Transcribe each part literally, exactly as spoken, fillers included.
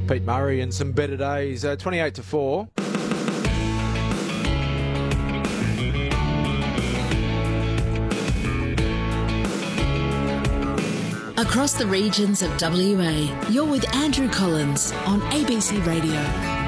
Pete Murray and some better days. Uh, twenty-eight to four. Across the regions of W A, you're with Andrew Collins on A B C Radio.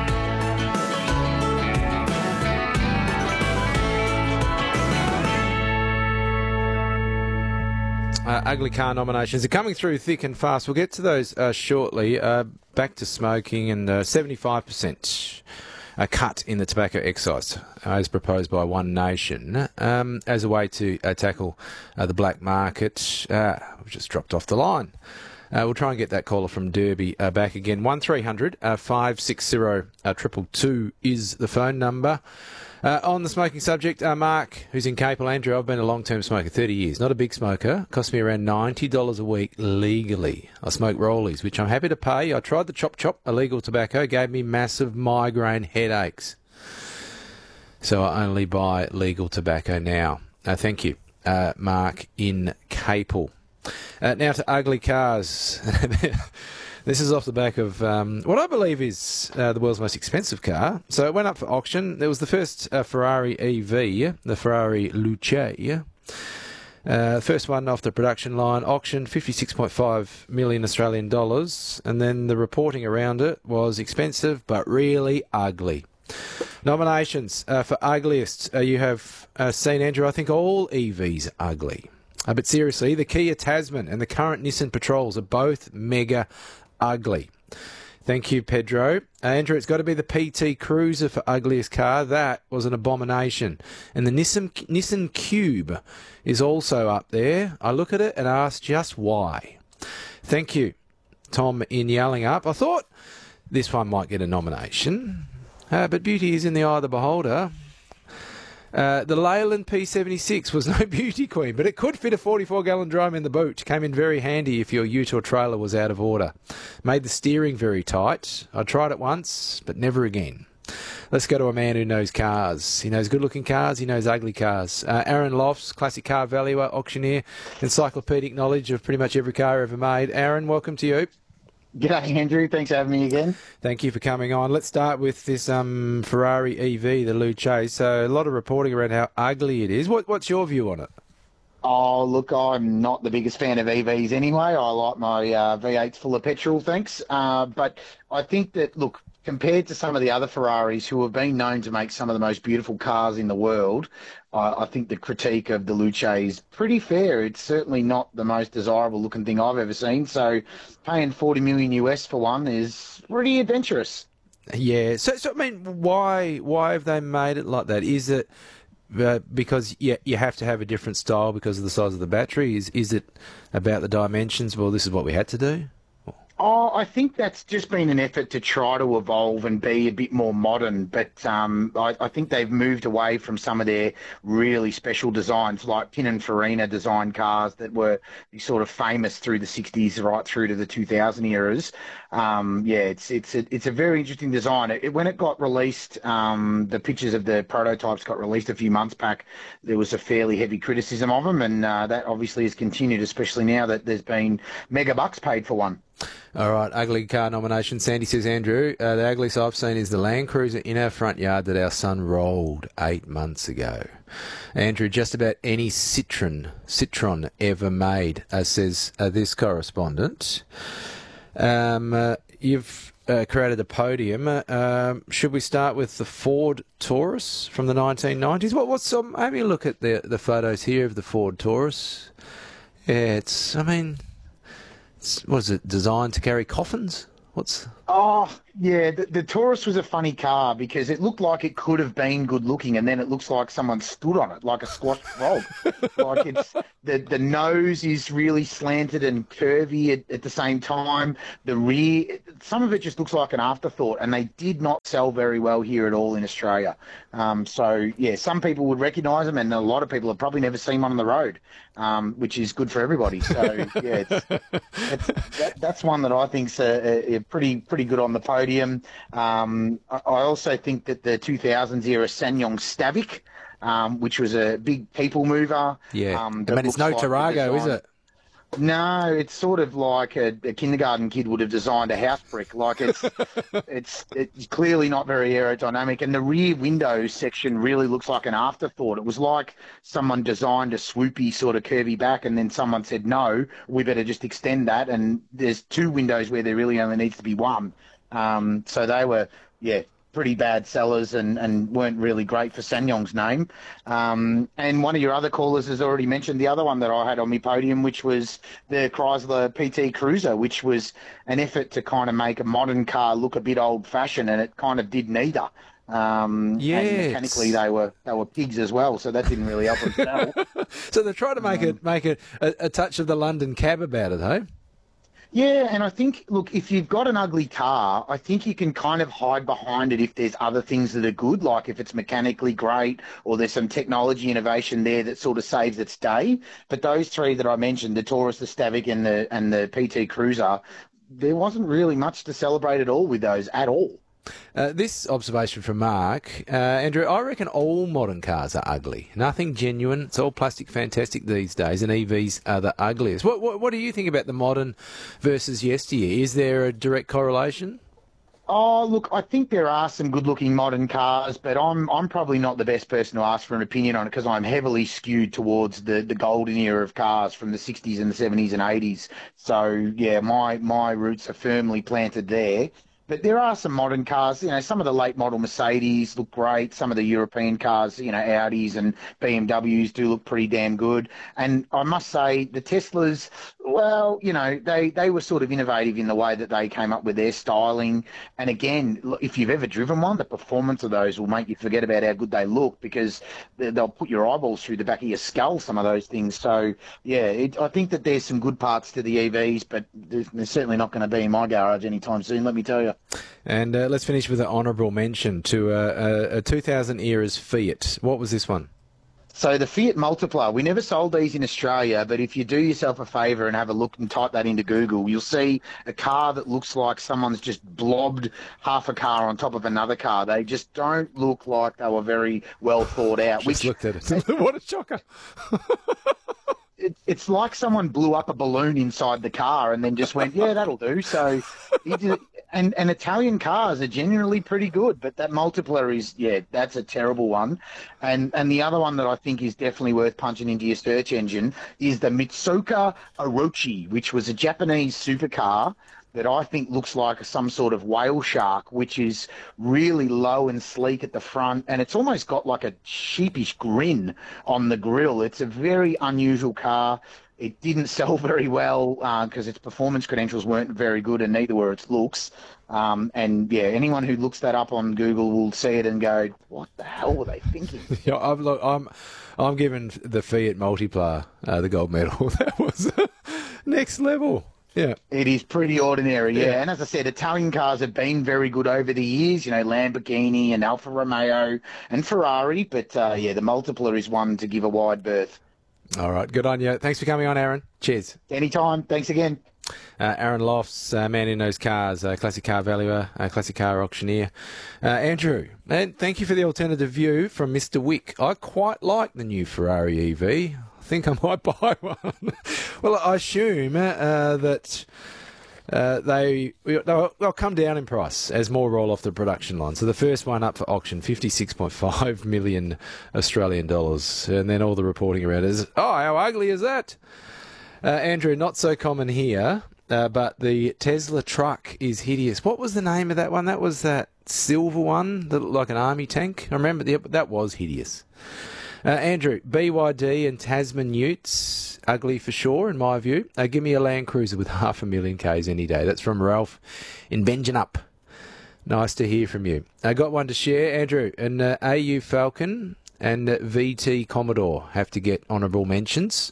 Uh, ugly car nominations are coming through thick and fast. We'll get to those uh, shortly. Uh, back to smoking and uh, seventy-five percent a cut in the tobacco excise, uh, as proposed by One Nation, um, as a way to uh, tackle uh, the black market. Uh, we've just dropped off the line. Uh, we'll try and get that caller from Derby uh, back again. one three hundred five six zero two two is the phone number. Uh, on the smoking subject, uh, Mark, who's in Capel. Andrew, I've been a long-term smoker, thirty years. Not a big smoker. Cost me around ninety dollars a week legally. I smoke rollies, which I'm happy to pay. I tried the Chop Chop illegal tobacco, gave me massive migraine headaches. So I only buy legal tobacco now. Uh, thank you, uh, Mark in Capel. Uh, now to ugly cars. This is off the back of um, what I believe is uh, the world's most expensive car. So it went up for auction. There was the first uh, Ferrari E V, the Ferrari Luce. Uh, first one off the production line, auctioned fifty-six point five million Australian dollars. And then the reporting around it was expensive but really ugly. Nominations uh, for ugliest. Uh, you have uh, seen, Andrew, I think all E Vs are ugly. Uh, but seriously, the Kia Tasman and the current Nissan Patrols are both mega ugly. Thank you, Pedro. Uh, Andrew, it's got to be the P T Cruiser for ugliest car. That was an abomination. And the Nissan, Nissan Cube is also up there. I look at it and ask just why. Thank you, Tom in Yallingup. I thought this one might get a nomination, uh, but beauty is in the eye of the beholder. Uh, the Leyland P seventy-six was no beauty queen, but it could fit a forty-four gallon drum in the boot. Came in very handy if your ute or trailer was out of order. Made the steering very tight. I tried it once, but never again. Let's go to a man who knows cars. He knows good-looking cars. He knows ugly cars. Uh, Aaron Lofts, classic car valuer, auctioneer, encyclopedic knowledge of pretty much every car ever made. Aaron, welcome to you. G'day, Andrew. Thanks for having me again. Thank you for coming on. Let's start with this um, Ferrari E V, the Luce. So a lot of reporting around how ugly it is. What, what's your view on it? Oh, look, I'm not the biggest fan of E Vs anyway. I like my uh, V eights full of petrol, thanks. Uh, but I think that, look, compared to some of the other Ferraris who have been known to make some of the most beautiful cars in the world, uh, I think the critique of the Luce is pretty fair. It's certainly not the most desirable looking thing I've ever seen. So paying forty million U S for one is pretty adventurous. Yeah. So, so I mean, why why have they made it like that? Is it uh, because you, you have to have a different style because of the size of the battery? Is, is it about the dimensions? Well, this is what we had to do? Oh, I think that's just been an effort to try to evolve and be a bit more modern. But um, I, I think they've moved away from some of their really special designs, like Pininfarina design cars that were sort of famous through the sixties right through to the two thousand eras. Um, yeah, it's it's a, it's a very interesting design. It, when it got released, um, the pictures of the prototypes got released a few months back. There was a fairly heavy criticism of them, and uh, that obviously has continued, especially now that there's been mega bucks paid for one. All right, ugly car nomination. Sandy says, Andrew, uh, the ugliest I've seen is the Land Cruiser in our front yard that our son rolled eight months ago. Andrew, just about any Citroen, Citroen ever made, uh, says uh, this correspondent. Um, uh, you've uh, created a podium. Uh, um, should we start with the Ford Taurus from the nineteen nineties? What, what's um, having a look at the the photos here of the Ford Taurus. Yeah, it's, I mean... What is it, designed to carry coffins? What's... Oh, yeah, the, the Taurus was a funny car because it looked like it could have been good looking, and then it looks like someone stood on it like a squashed frog. Like it's the the nose is really slanted and curvy at, at the same time. The rear, some of it just looks like an afterthought, and they did not sell very well here at all in Australia. Um, so yeah, some people would recognise them, and a lot of people have probably never seen one on the road, um, which is good for everybody. So yeah, it's, it's, that, that's one that I think's a, a pretty pretty good on the podium. Um, I, I also think that the two thousands era Sanyong Stavic, um, which was a big people mover. Yeah, um, I mean, it's no like Tarago, is it? No, it's sort of like a, a kindergarten kid would have designed a house brick. Like it's it's it's clearly not very aerodynamic, and the rear window section really looks like an afterthought. It was like someone designed a swoopy sort of curvy back, and then someone said, "No, we better just extend that." And there's two windows where there really only needs to be one. Um, so they were, yeah, pretty bad sellers and, and weren't really great for Sanyong's name. Um, and one of your other callers has already mentioned the other one that I had on my podium, which was the Chrysler P T Cruiser, which was an effort to kind of make a modern car look a bit old-fashioned, and it kind of did neither. Um, yes. And mechanically, they were they were pigs as well, so that didn't really help them sell. So they're trying to make um, it make it a, a touch of the London cab about it, hey? Yeah, and I think, look, if you've got an ugly car, I think you can kind of hide behind it if there's other things that are good, like if it's mechanically great or there's some technology innovation there that sort of saves its day. But those three that I mentioned, the Taurus, the Stavic, and the and the P T Cruiser, there wasn't really much to celebrate at all with those at all. Uh, this observation from Mark, uh, Andrew, I reckon all modern cars are ugly. Nothing genuine. It's all plastic fantastic these days, and E Vs are the ugliest. What, what, what do you think about the modern versus yesteryear? Is there a direct correlation? Oh, look, I think there are some good-looking modern cars, but I'm I'm probably not the best person to ask for an opinion on it because I'm heavily skewed towards the, the golden era of cars from the sixties and the seventies and eighties. So, yeah, my, my roots are firmly planted there. But there are some modern cars, you know, some of the late model Mercedes look great. Some of the European cars, you know, Audis and B M Ws do look pretty damn good. And I must say the Teslas, well, you know, they, they were sort of innovative in the way that they came up with their styling. And again, if you've ever driven one, the performance of those will make you forget about how good they look because they'll put your eyeballs through the back of your skull, some of those things. So, yeah, it, I think that there's some good parts to the E Vs, but they're certainly not going to be in my garage anytime soon, let me tell you. And uh, let's finish with an honourable mention to uh, a, a two thousand era's Fiat. What was this one? So the Fiat Multipla, we never sold these in Australia, but if you do yourself a favour and have a look and type that into Google, you'll see a car that looks like someone's just blobbed half a car on top of another car. They just don't look like they were very well thought out. Just which, looked at it. What a shocker. It, it's like someone blew up a balloon inside the car and then just went, yeah, that'll do. So, he did, and, and Italian cars are generally pretty good, but that Multipla is, yeah, that's a terrible one. And and the other one that I think is definitely worth punching into your search engine is the Mitsuka Orochi, which was a Japanese supercar that I think looks like some sort of whale shark, which is really low and sleek at the front, and it's almost got like a sheepish grin on the grille. It's a very unusual car. It didn't sell very well because uh, its performance credentials weren't very good, and neither were its looks. Um, and yeah, anyone who looks that up on Google will see it and go, "What the hell were they thinking?" Yeah, I'm, look, I'm, I'm giving the Fiat Multipla uh, the gold medal. That was next level. Yeah, it is pretty ordinary, yeah. yeah. And as I said, Italian cars have been very good over the years, you know, Lamborghini and Alfa Romeo and Ferrari. But, uh, yeah, the Multipla is one to give a wide berth. All right, good on you. Thanks for coming on, Aaron. Cheers. Anytime. Thanks again. Uh, Aaron Lofts, uh, man who knows cars, uh, classic car valuer, uh, classic car auctioneer. Uh, Andrew, and thank you for the alternative view from Mister Wick. I quite like the new Ferrari E V. I think I might buy one. Well, I assume uh, that uh, they they'll, they'll come down in price as more roll off the production line. So the first one up for auction, fifty-six point five million Australian dollars, and then all the reporting around it is, oh, how ugly is that? Uh, Andrew, not so common here, uh, but the Tesla truck is hideous. What was the name of that one? That was that silver one that looked like an army tank. I remember the, that was hideous. Uh, Andrew, B Y D and Tasman Utes, ugly for sure, in my view. Uh, give me a Land Cruiser with half a million Ks any day. That's from Ralph in Benjanup. Nice to hear from you. I got one to share, Andrew. An uh, A U Falcon and uh, V T Commodore have to get honourable mentions.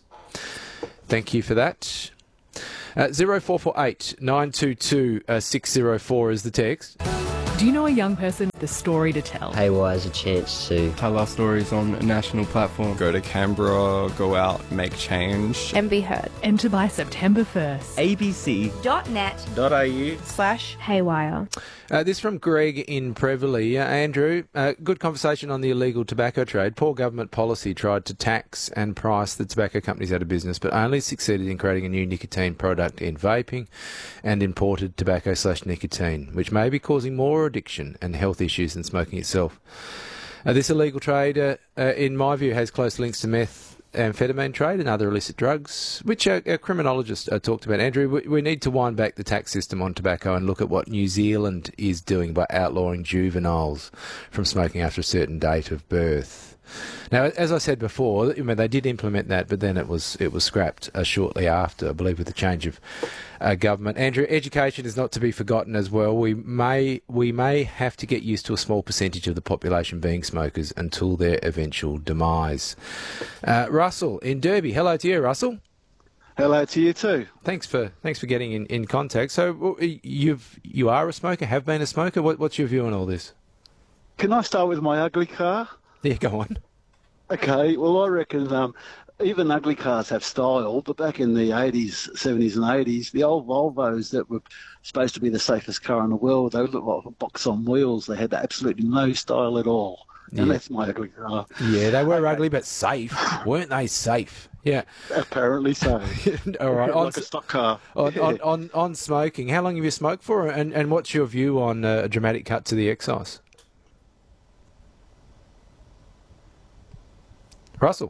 Thank you for that. Uh, zero four four eight nine two two six zero four is the text. Do you know a young person with a story to tell? Haywire has a chance to tell our stories on a national platform. Go to Canberra, go out, make change. And be heard. Enter by September first. A B C dot net dot A U slash Haywire. Uh, this from Greg in Prevelly. Uh, Andrew, uh, good conversation on the illegal tobacco trade. Poor government policy tried to tax and price the tobacco companies out of business, but only succeeded in creating a new nicotine product in vaping and imported tobacco slash nicotine, which may be causing more addiction and health issues than smoking itself. Uh, this illegal trade, uh, uh, in my view, has close links to meth, amphetamine trade and other illicit drugs, which our, our criminologist uh, talked about. Andrew, we, we need to wind back the tax system on tobacco and look at what New Zealand is doing by outlawing juveniles from smoking after a certain date of birth. Now, as I said before, I mean, they did implement that, but then it was it was scrapped uh, shortly after, I believe, with the change of uh, government. Andrew, education is not to be forgotten as well. We may we may have to get used to a small percentage of the population being smokers until their eventual demise. Uh, Russell in Derby, hello to you, Russell. Hello to you too. Thanks for thanks for getting in, in contact. So you've you are a smoker, have been a smoker. What, what's your view on all this? Can I start with my ugly car? Yeah, go on. Okay, well, I reckon um, even ugly cars have style, but back in the eighties, seventies and eighties, the old Volvos that were supposed to be the safest car in the world, they looked like a box on wheels. They had absolutely no style at all. And yeah. That's my ugly car. Yeah, they were okay. Ugly, but safe. Weren't they safe? Yeah. Apparently so. All right. Like on, a stock car. On, yeah. on, on, on smoking, how long have you smoked for, and, and what's your view on uh, a dramatic cut to the excise? Russell.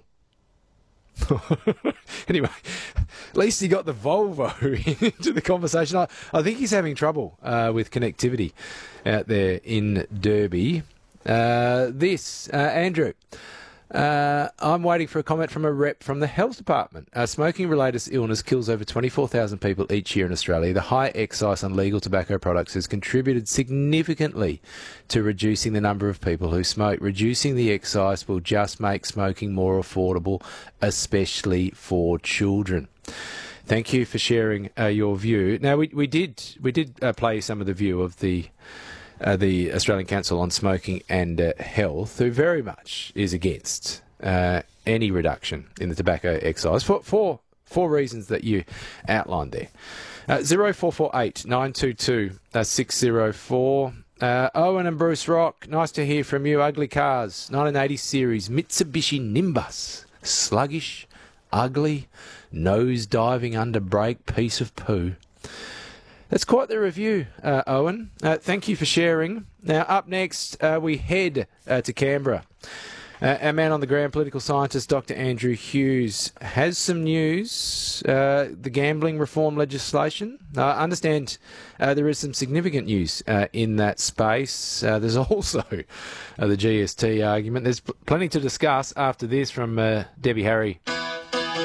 Anyway, at least he got the Volvo into the conversation. I, I think he's having trouble uh, with connectivity out there in Derby. Uh, this, uh, Andrew, uh, I'm waiting for a comment from a rep from the health department. Uh, smoking-related illness kills over twenty-four thousand people each year in Australia. The high excise on legal tobacco products has contributed significantly to reducing the number of people who smoke. Reducing the excise will just make smoking more affordable, especially for children. Thank you for sharing uh, your view. Now, we, we did we did uh, play some of the view of the Uh, the Australian Council on Smoking and uh, Health, who very much is against uh, any reduction in the tobacco excise for, for for reasons that you outlined there. Uh, zero four four eight nine two two six zero four. Uh, Owen and Bruce Rock, nice to hear from you. Ugly cars, nineteen eighty series Mitsubishi Nimbus, sluggish, ugly, nose diving under brake piece of poo. That's quite the review, uh, Owen. Uh, thank you for sharing. Now, up next, uh, we head uh, to Canberra. Uh, our man on the ground, political scientist Doctor Andrew Hughes, has some news. Uh, the gambling reform legislation. Uh, I understand uh, there is some significant news uh, in that space. Uh, there's also uh, the G S T argument. There's pl- plenty to discuss after this from uh, Debbie Harry.